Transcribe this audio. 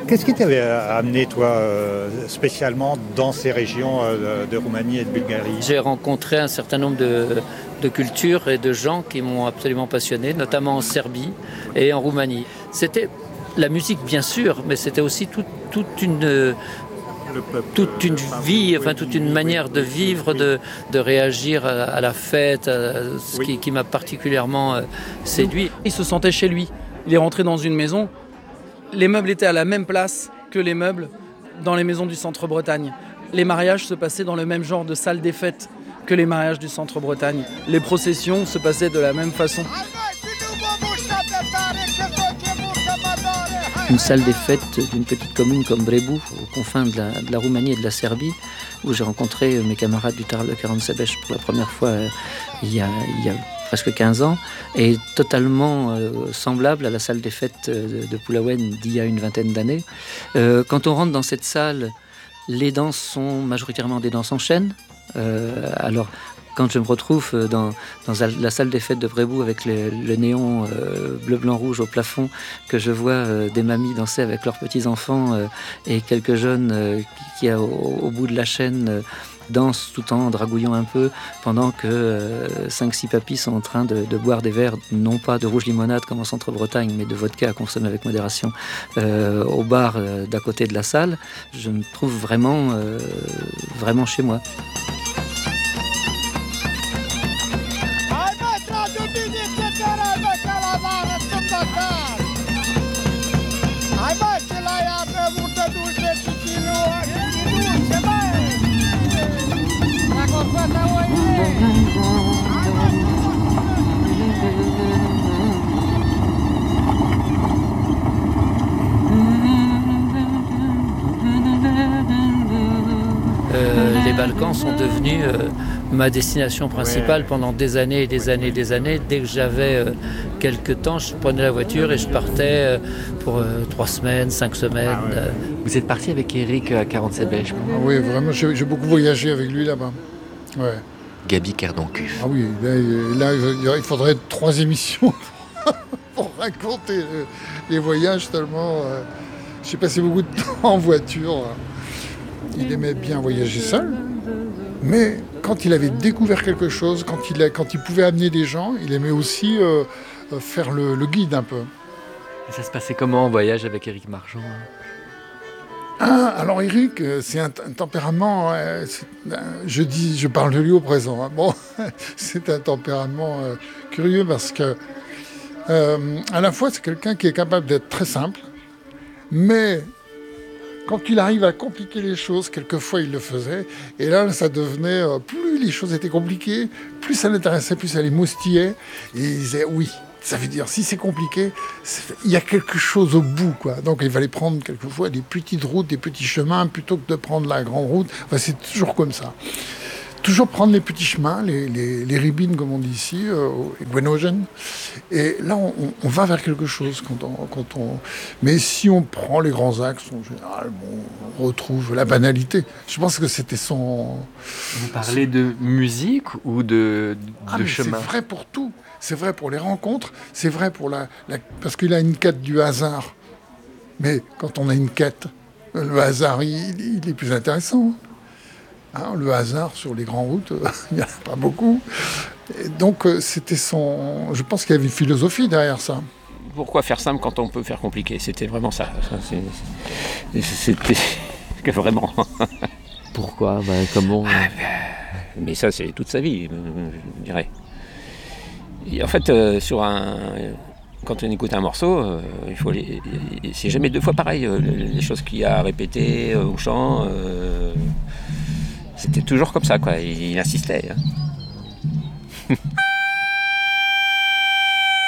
Qu'est-ce qui t'avait amené, toi, spécialement dans ces régions de Roumanie et de Bulgarie ? J'ai rencontré un certain nombre de cultures et de gens qui m'ont absolument passionné, notamment en Serbie et en Roumanie. C'était la musique, bien sûr, mais c'était aussi toute une vie, enfin toute une manière de vivre, de réagir à la fête, qui m'a particulièrement séduit. Il se sentait chez lui. Il est rentré dans une maison. Les meubles étaient à la même place que les meubles dans les maisons du Centre-Bretagne. Les mariages se passaient dans le même genre de salle des fêtes que les mariages du Centre-Bretagne. Les processions se passaient de la même façon. Une salle des fêtes d'une petite commune comme Brebu, aux confins de la Roumanie et de la Serbie, où j'ai rencontré mes camarades du Taral de Karansebes pour la première fois il y a presque 15 ans, est totalement semblable à la salle des fêtes de Pulawen d'il y a une vingtaine d'années. Quand on rentre dans cette salle, les danses sont majoritairement des danses en chaîne. Alors, quand je me retrouve dans la salle des fêtes de Brebu avec le néon bleu, blanc, rouge au plafond, que je vois des mamies danser avec leurs petits-enfants et quelques jeunes qui au bout de la chaîne dansent tout en dragouillant un peu, pendant que 5-6 papis sont en train de boire des verres, non pas de rouge limonade comme en Centre-Bretagne, mais de vodka à consommer avec modération, au bar d'à côté de la salle. Je me trouve vraiment chez moi. Les Balkans sont devenus ma destination principale pendant des années et des années et des années. Dès que j'avais quelques temps, je prenais la voiture et je partais pour 3 semaines, 5 semaines. Vous êtes parti avec Eric à Karansebes? Oui, vraiment, j'ai beaucoup voyagé avec lui là-bas. Ouais. Gabi Kerdancuf. Ah oui, là, il faudrait 3 émissions pour raconter les voyages tellement... j'ai passé beaucoup de temps en voiture. Il aimait bien voyager seul, mais quand il avait découvert quelque chose, quand il pouvait amener des gens, il aimait aussi faire le guide un peu. Et ça se passait comment en voyage avec Éric Marchand? Alors Éric, c'est un tempérament, je parle de lui au présent, hein. Bon, c'est un tempérament curieux parce que à la fois c'est quelqu'un qui est capable d'être très simple, mais quand il arrive à compliquer les choses, quelquefois il le faisait, et là ça devenait, plus les choses étaient compliquées, plus ça l'intéressait, plus ça l'émoustillait, et il disait oui. Ça veut dire, si c'est compliqué, il y a quelque chose au bout, quoi. Donc il fallait prendre quelquefois des petites routes, des petits chemins, plutôt que de prendre la grande route. Enfin, c'est toujours comme ça. Toujours prendre les petits chemins, les ribines, comme on dit ici, Gwenogen. Et là, on va vers quelque chose. Mais si on prend les grands axes, en général, on retrouve la banalité. Je pense que c'était son... Vous parlez de musique ou de chemin? C'est vrai pour tout. C'est vrai pour les rencontres, c'est vrai pour parce qu'il a une quête du hasard. Mais quand on a une quête, le hasard, il est plus intéressant. Hein, le hasard sur les grandes routes, il n'y en a pas beaucoup. Et donc, c'était son... Je pense qu'il y avait une philosophie derrière ça. Pourquoi faire simple quand on peut faire compliqué? C'était vraiment ça. C'était vraiment... Pourquoi? Comment... Mais ça, c'est toute sa vie, je dirais. Et en fait, quand on écoute un morceau, c'est jamais 2 fois pareil. Les choses qu'il y a à répéter au chant, c'était toujours comme ça, quoi. Il insistait. Hein.